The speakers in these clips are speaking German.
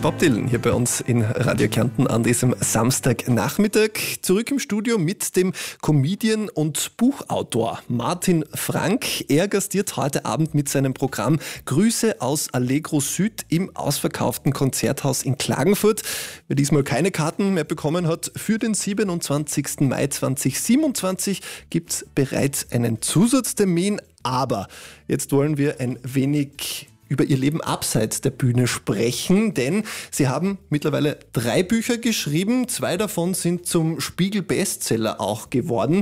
Bob Dylan hier bei uns in Radio Kärnten an diesem Samstagnachmittag. Zurück im Studio mit dem Comedian und Buchautor Martin Frank. Er gastiert heute Abend mit seinem Programm Grüße aus Allegro Süd im ausverkauften Konzerthaus in Klagenfurt. Wer diesmal keine Karten mehr bekommen hat, für den 27. Mai 2027 gibt es bereits einen Zusatztermin. Aber jetzt wollen wir ein wenig über ihr Leben abseits der Bühne sprechen, denn sie haben mittlerweile 3 Bücher geschrieben, 2 davon sind zum Spiegel-Bestseller auch geworden.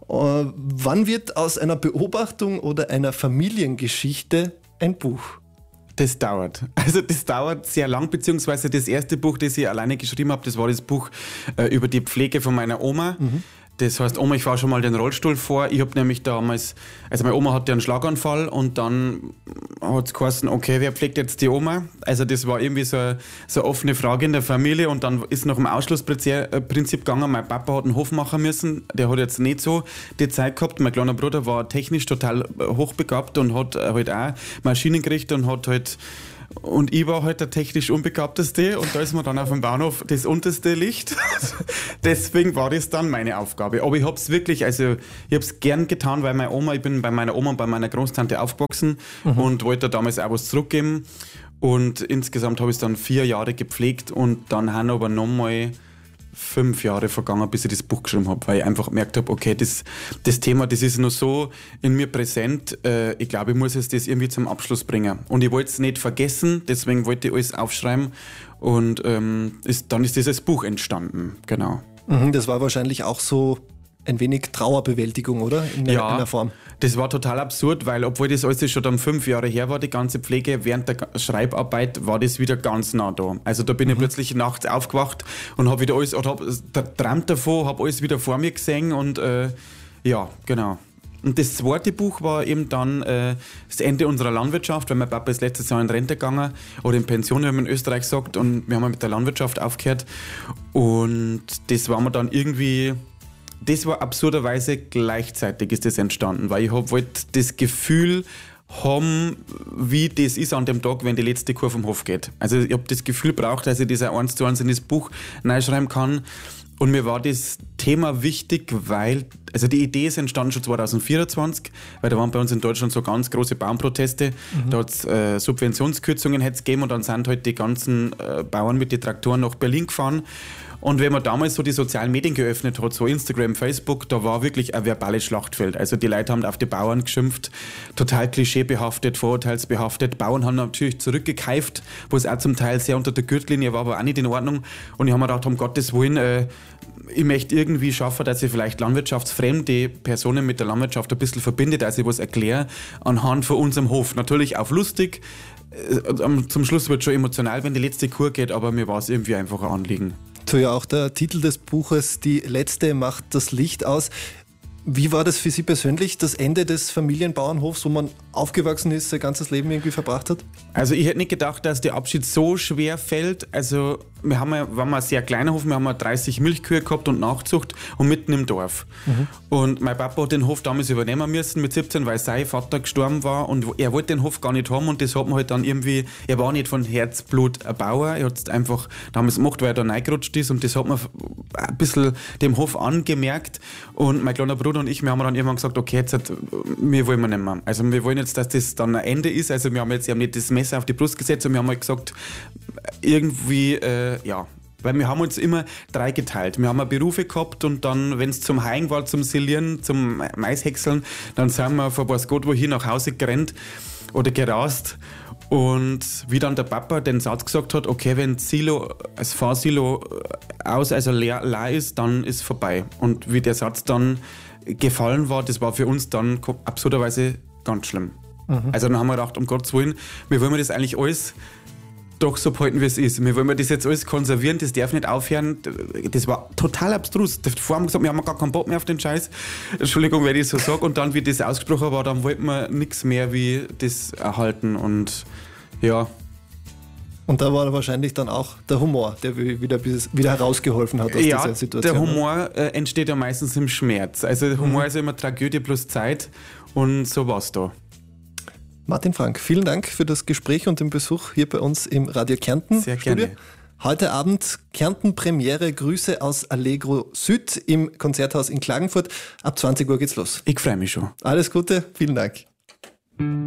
Wann wird aus einer Beobachtung oder einer Familiengeschichte ein Buch? Das dauert. Also das dauert sehr lang, beziehungsweise das erste Buch, das ich alleine geschrieben habe, das war das Buch über die Pflege von meiner Oma. Das heißt, Oma, ich fahre schon mal den Rollstuhl vor. Ich habe nämlich damals, also meine Oma hatte einen Schlaganfall und dann hat es geheißen, okay, wer pflegt jetzt die Oma? Also das war irgendwie so eine offene Frage in der Familie und dann ist nach dem Ausschlussprinzip gegangen, mein Papa hat einen Hof machen müssen, der hat jetzt nicht so die Zeit gehabt. Mein kleiner Bruder war technisch total hochbegabt und hat halt auch Maschinen gerichtet und hat halt. Und ich war halt der technisch Unbegabteste und da ist mir dann auf dem Bahnhof das unterste Licht. Deswegen war das dann meine Aufgabe. Aber ich habe es wirklich, also ich habe es gern getan, weil ich bin bei meiner Oma und bei meiner Großtante aufgewachsen und wollte damals auch was zurückgeben. Und insgesamt habe ich es dann 4 Jahre gepflegt und dann haben aber nochmal 5 Jahre vergangen, bis ich das Buch geschrieben habe, weil ich einfach gemerkt habe, okay, das Thema, das ist noch so in mir präsent, ich glaube, ich muss jetzt das irgendwie zum Abschluss bringen. Und ich wollte es nicht vergessen, deswegen wollte ich alles aufschreiben und dann ist dieses Buch entstanden, genau. Das war wahrscheinlich auch so ein wenig Trauerbewältigung, oder? In einer Form. Das war total absurd, weil obwohl das alles schon dann 5 Jahre her war, die ganze Pflege, während der Schreibarbeit war das wieder ganz nah da. Also da bin ich plötzlich nachts aufgewacht und habe wieder alles, oder habe geträumt davon, habe alles wieder vor mir gesehen und ja, genau. Und das zweite Buch war eben dann das Ende unserer Landwirtschaft, weil mein Papa ist letztes Jahr in Rente gegangen oder in Pension, wie man in Österreich sagt, und wir haben mit der Landwirtschaft aufgehört und das war mir dann irgendwie. Das war absurderweise gleichzeitig ist das entstanden, weil ich wollte das Gefühl haben, wie das ist an dem Tag, wenn die letzte Kuh vom Hof geht. Also ich habe das Gefühl braucht, dass ich das auch 1:1 in das Buch reinschreiben kann. Und mir war das Thema wichtig, weil, also die Idee ist entstanden schon 2024, weil da waren bei uns in Deutschland so ganz große Bauernproteste. Da hat es Subventionskürzungen gegeben und dann sind halt die ganzen Bauern mit den Traktoren nach Berlin gefahren. Und wenn man damals so die sozialen Medien geöffnet hat, so Instagram, Facebook, da war wirklich ein verbales Schlachtfeld. Also die Leute haben auf die Bauern geschimpft, total klischeebehaftet, vorurteilsbehaftet. Bauern haben natürlich zurückgekeift, wo es auch zum Teil sehr unter der Gürtellinie war, aber auch nicht in Ordnung. Und ich habe mir gedacht, um Gottes Willen, ich möchte irgendwie schaffen, dass ich vielleicht landwirtschaftsfremde Personen mit der Landwirtschaft ein bisschen verbinde, dass ich was erkläre anhand von unserem Hof. Natürlich auch lustig. Zum Schluss wird es schon emotional, wenn die letzte Kuh geht, aber mir war es irgendwie einfach ein Anliegen. So ja auch der Titel des Buches, Die letzte macht das Licht aus. Wie war das für Sie persönlich, das Ende des Familienbauernhofs, wo man aufgewachsen ist, sein ganzes Leben irgendwie verbracht hat? Also ich hätte nicht gedacht, dass der Abschied so schwer fällt. Also waren ein sehr kleiner Hof, wir haben 30 Milchkühe gehabt und Nachzucht und mitten im Dorf. Und mein Papa hat den Hof damals übernehmen müssen mit 17, weil sein Vater gestorben war und er wollte den Hof gar nicht haben und das hat man halt dann irgendwie, er war nicht von Herzblut ein Bauer, er hat es einfach damals gemacht, weil er da reingerutscht ist und das hat man ein bisschen dem Hof angemerkt und mein kleiner Bruder und ich, wir haben dann irgendwann gesagt, okay, jetzt wir wollen nicht mehr. Also wir wollen jetzt, dass das dann ein Ende ist, also wir haben jetzt nicht das Messer auf die Brust gesetzt und wir haben halt gesagt, irgendwie, weil wir haben uns immer 3 geteilt. Wir haben Berufe gehabt und dann, wenn es zum Haien war, zum Silieren, zum Maishäckseln, dann sind wir von weiß Gott wohin nach Hause gerannt oder gerast. Und wie dann der Papa den Satz gesagt hat, okay, wenn das Fahrsilo leer ist, dann ist vorbei. Und wie der Satz dann gefallen war, das war für uns dann absurderweise ganz schlimm. Also dann haben wir gedacht, um Gottes Willen, wie wollen wir das eigentlich alles doch so behalten, wie es ist. Wir wollen das jetzt alles konservieren, das darf nicht aufhören. Das war total abstrus. Davor haben wir gesagt, wir haben gar keinen Bock mehr auf den Scheiß. Entschuldigung, wenn ich so sage. Und dann, wie das ausgesprochen war, dann wollten wir nichts mehr wie das erhalten. Und ja. Und da war wahrscheinlich dann auch der Humor, der wieder herausgeholfen hat aus dieser Situation. Der Humor entsteht ja meistens im Schmerz. Also Humor ist ja immer Tragödie plus Zeit und so war's da. Martin Frank, vielen Dank für das Gespräch und den Besuch hier bei uns im Radio Kärnten Sehr Studio. gerne. Heute Abend Kärnten-Premiere, Grüße aus Allegro Süd im Konzerthaus in Klagenfurt. Ab 20 Uhr geht's los. Ich freue mich schon. Alles Gute, vielen Dank.